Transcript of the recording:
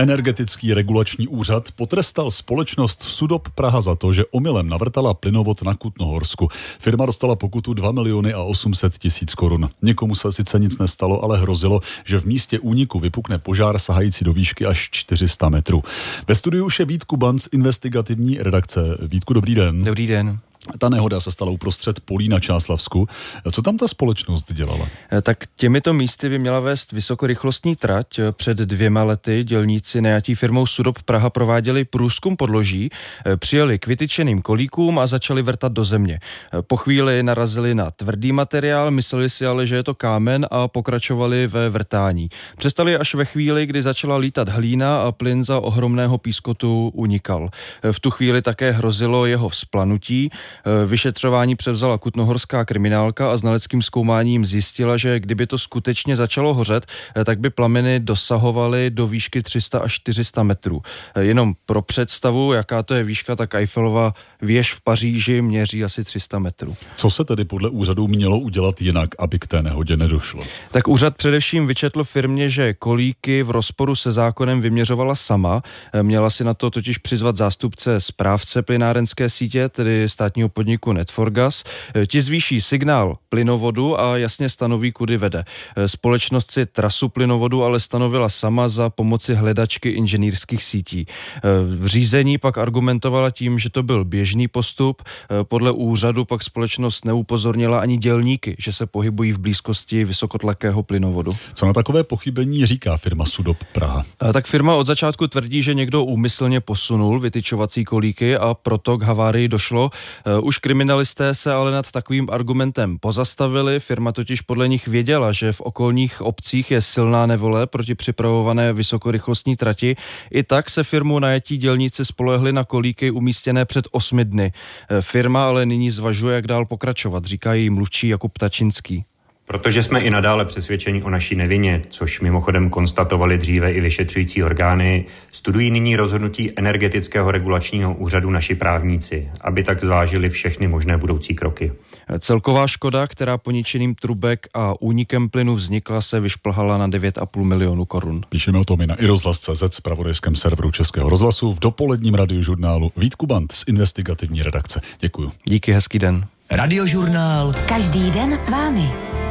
Energetický regulační úřad potrestal společnost Sudop Praha za to, že omylem navrtala plynovod na Kutnohorsku. Firma dostala pokutu 2 800 000 korun. Někomu se sice nic nestalo, ale hrozilo, že v místě úniku vypukne požár sahající do výšky až 400 metrů. Ve studiu už je Vít Kuban z investigativní redakce. Vítku, dobrý den. Dobrý den. Ta nehoda se stala uprostřed polí na Čáslavsku. Co tam ta společnost dělala? Tak těmito místy by měla vést vysokorychlostní trať. Před 2 lety dělníci najatí firmou Sudop Praha prováděli průzkum podloží, přijeli k vytyčeným kolíkům a začali vrtat do země. Po chvíli narazili na tvrdý materiál, mysleli si ale, že je to kámen a pokračovali ve vrtání. Přestali až ve chvíli, kdy začala lítat hlína a plyn za ohromného pískotu unikal. V tu chvíli také hrozilo jeho vzplanutí. Vyšetřování převzala kutnohorská kriminálka a znaleckým zkoumáním zjistila, že kdyby to skutečně začalo hořet, tak by plameny dosahovaly do výšky 300 až 400 metrů. Jenom pro představu, jaká to je výška, tak Eiffelova věž v Paříži měří asi 300 metrů. Co se tedy podle úřadu mělo udělat jinak, aby k té nehodě nedošlo? Tak úřad především vyčetl firmě, že kolíky v rozporu se zákonem vyměřovala sama. Měla si na to totiž přizvat zástupce správce plynárenské sítě, tedy státního podniku Netforgas. Ti zvýší signál plynovodu a jasně stanoví, kudy vede. Společnost si trasu plynovodu ale stanovila sama za pomoci hledačky inženýrských sítí. V řízení pak argumentovala tím, že to byl běžný postup. Podle úřadu pak společnost neupozornila ani dělníky, že se pohybují v blízkosti vysokotlakého plynovodu. Co na takové pochybení říká firma Sudop Praha? Tak firma od začátku tvrdí, že někdo úmyslně posunul vytyčovací kolíky a proto k havárii došlo. Už kriminalisté se ale nad takovým argumentem pozastavili. Firma totiž podle nich věděla, že v okolních obcích je silná nevole proti připravované vysokorychlostní trati. I tak se firmu najetí dělníci spolehli na kolíky umístěné před 8 dny. Firma ale nyní zvažuje, jak dál pokračovat, říká její mluvčí Jakub Tačinský. Protože jsme i nadále přesvědčeni o naší nevině, což mimochodem konstatovali dříve i vyšetřující orgány, studují nyní rozhodnutí Energetického regulačního úřadu naši právníci, aby tak zvážili všechny možné budoucí kroky. Celková škoda, která poničeným trubek a únikem plynu vznikla, se vyšplhala na 9,5 milionu korun. Píšeme o tom i na iRozhlas.cz, zpravodajském serveru Českého rozhlasu, v dopoledním radiožurnálu. Vít Kuban z investigativní redakce. Děkuju. Díky, hezký den. Radiožurnál. Každý den s vámi.